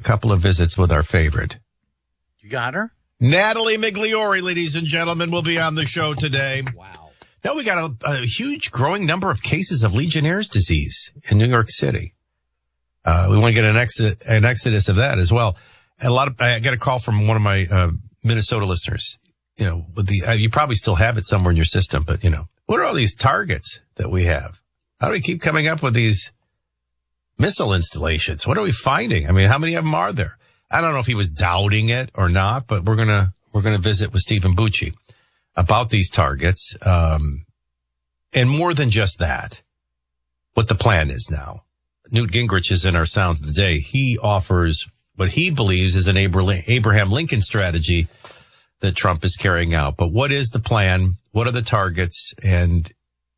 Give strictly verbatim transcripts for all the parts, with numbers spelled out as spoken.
couple of visits with our favorite. You got her? Natalie Migliori, ladies and gentlemen, will be on the show today. Wow. Now we got a, a huge growing number of cases of Legionnaire's disease in New York City. Uh, we want to get an, exod- an exodus of that as well. A lot of, I got a call from one of my uh, Minnesota listeners. You know, with the uh, you probably still have it somewhere in your system, but you know, what are all these targets that we have? How do we keep coming up with these missile installations? What are we finding? I mean, how many of them are there? I don't know if he was doubting it or not, but we're gonna we're gonna visit with Stephen Bucci about these targets, um, and more than just that, what the plan is now. Newt Gingrich is in our sound today. He offers what he believes is an Abraham Lincoln strategy that Trump is carrying out. But what is the plan? What are the targets? And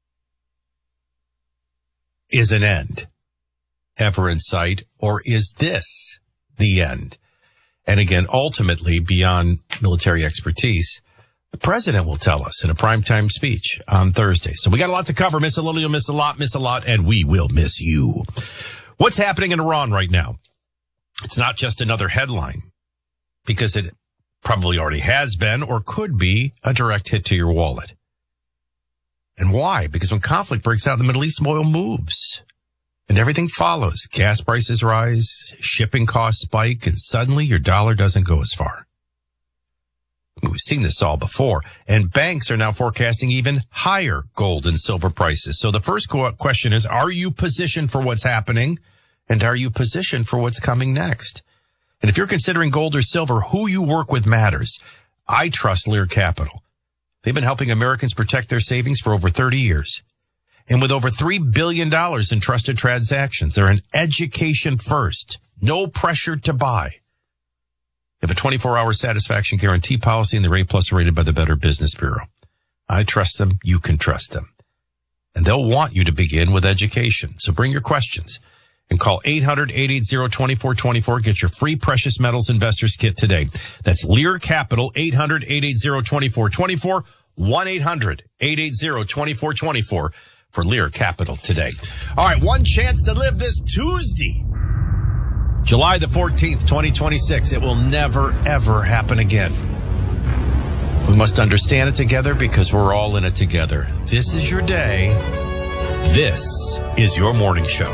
is an end ever in sight? Or is this the end? And again, ultimately, beyond military expertise, the president will tell us in a primetime speech on Thursday. So we got a lot to cover. Miss a little, you'll miss a lot, miss a lot, and we will miss you. What's happening in Iran right now? It's not just another headline, because it probably already has been or could be a direct hit to your wallet. And why? Because when conflict breaks out in the Middle East, oil moves and everything follows. Gas prices rise, shipping costs spike, and suddenly your dollar doesn't go as far. We've seen this all before, and banks are now forecasting even higher gold and silver prices. So the first question is, are you positioned for what's happening, and are you positioned for what's coming next? And if you're considering gold or silver, who you work with matters. I trust Lear Capital. They've been helping Americans protect their savings for over thirty years. And with over three billion dollars in trusted transactions, they're an education first. No pressure to buy. They have a twenty-four hour satisfaction guarantee policy, and they're A plus rated by the Better Business Bureau. I trust them. You can trust them. And they'll want you to begin with education. So bring your questions and call eight hundred, eight eight zero, two four two four. Get your free Precious Metals Investors Kit today. That's Lear Capital, eight hundred, eight eight zero, two four two four, one eight hundred, eight eight zero, two four two four for Lear Capital today. All right, one chance to live this Tuesday, July the fourteenth, twenty twenty-six. It will never, ever happen again. We must understand it together because we're all in it together. This is your day. This is your morning show.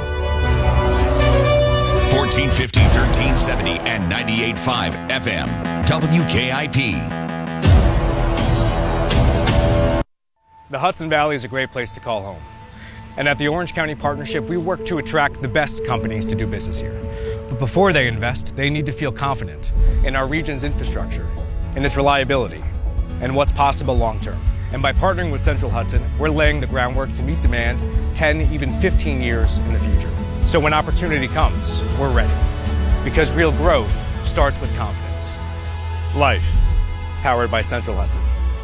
fourteen fifty, thirteen seventy, and ninety-eight point five F M. W K I P. The Hudson Valley is a great place to call home. And at the Orange County Partnership, we work to attract the best companies to do business here. But before they invest, they need to feel confident in our region's infrastructure, in its reliability, and what's possible long-term. And by partnering with Central Hudson, we're laying the groundwork to meet demand ten, even fifteen years in the future. So when opportunity comes, we're ready. Because real growth starts with confidence. Life, powered by Central Hudson.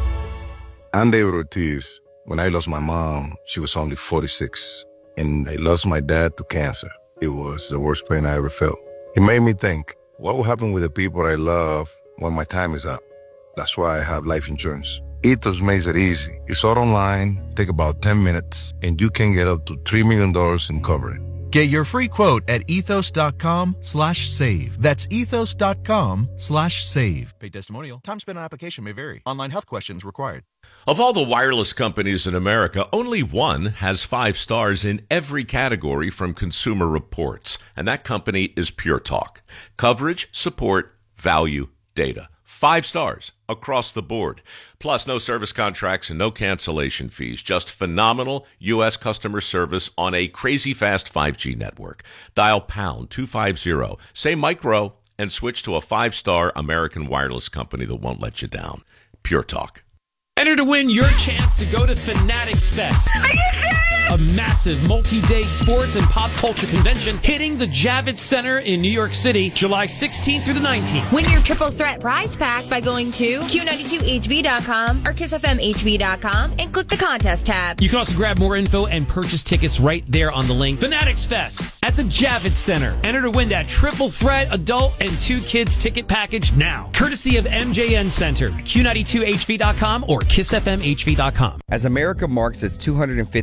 I'm David Ortiz. When I lost my mom, she was only forty-six. And I lost my dad to cancer. It was the worst pain I ever felt. It made me think, what will happen with the people I love when my time is up? That's why I have life insurance. Ethos makes it easy. It's all online, take about ten minutes, and you can get up to three million dollars in coverage. Get your free quote at ethos.com slash save. That's ethos.com slash save. Paid testimonial. Time spent on application may vary. Online health questions required. Of all the wireless companies in America, only one has five stars in every category from Consumer Reports, and that company is Pure Talk. Coverage, support, value, data. Five stars across the board. Plus, no service contracts and no cancellation fees. Just phenomenal U S customer service on a crazy fast five G network. Dial pound two fifty, say micro, and switch to a five-star American wireless company that won't let you down. Pure Talk. Enter to win your chance to go to Fanatics Fest, a massive multi-day sports and pop culture convention hitting the Javits Center in New York City, July sixteenth through the nineteenth. Win your triple threat prize pack by going to Q ninety-two H V dot com or Kiss F M H V dot com and click the contest tab. You can also grab more info and purchase tickets right there on the link. Fanatics Fest at the Javits Center. Enter to win that triple threat adult and two kids ticket package now. Courtesy of M J N Center, Q ninety-two H V dot com or Kiss F M H V dot com. As America marks its two hundred fiftieth anniversary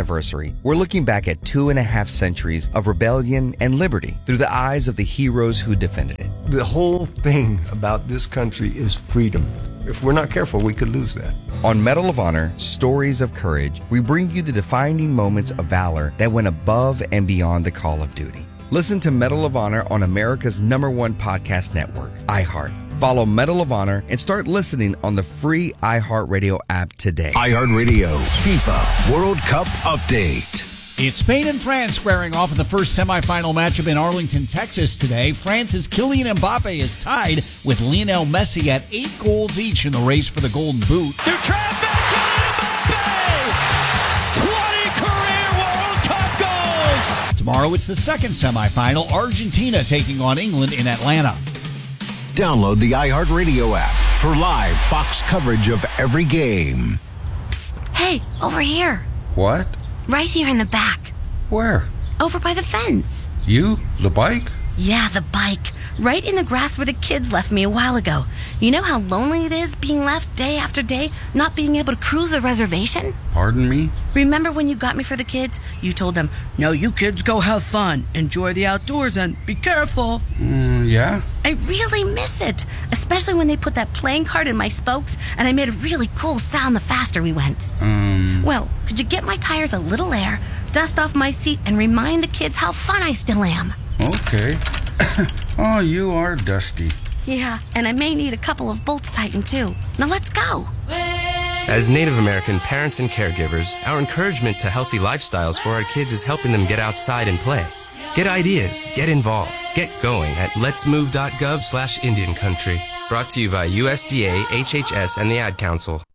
anniversary, we're looking back at two and a half centuries of rebellion and liberty through the eyes of the heroes who defended it. The whole thing about this country is freedom. If we're not careful, we could lose that. On Medal of Honor, Stories of Courage, we bring you the defining moments of valor that went above and beyond the call of duty. Listen to Medal of Honor on America's number one podcast network, iHeart. Follow Medal of Honor and start listening on the free iHeartRadio app today. iHeartRadio FIFA World Cup Update. It's Spain and France squaring off in the first semifinal matchup in Arlington, Texas today. France's Kylian Mbappe is tied with Lionel Messi at eight goals each in the race for the Golden Boot. Through traffic, Kylian Mbappe! twenty career World Cup goals! Tomorrow it's the second semifinal, Argentina taking on England in Atlanta. Download the iHeartRadio app for live Fox coverage of every game. Psst, hey, over here. What? Right here in the back. Where? Over by the fence. You? The bike? Yeah, the bike. Right in the grass where the kids left me a while ago. You know how lonely it is being left day after day, not being able to cruise the reservation? Pardon me? Remember when you got me for the kids? You told them, no, you kids go have fun, enjoy the outdoors, and be careful. Mm, yeah? I really miss it, especially when they put that playing card in my spokes and I made a really cool sound the faster we went. Um. Well, could you get my tires a little air, dust off my seat, and remind the kids how fun I still am? Okay. Oh, you are dusty. Yeah, and I may need a couple of bolts tightened too. Now let's go. As Native American parents and caregivers, our encouragement to healthy lifestyles for our kids is helping them get outside and play. Get ideas, get involved, get going at letsmove.gov slash Indian Country. Brought to you by U S D A, H H S, and the Ad Council.